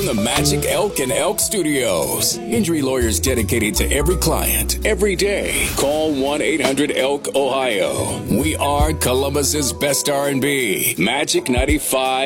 from the Magic Elk and Elk Studios. Injury lawyers dedicated to every client, every day. Call 1-800-ELK, Ohio. We are Columbus's best R&B. Magic 95.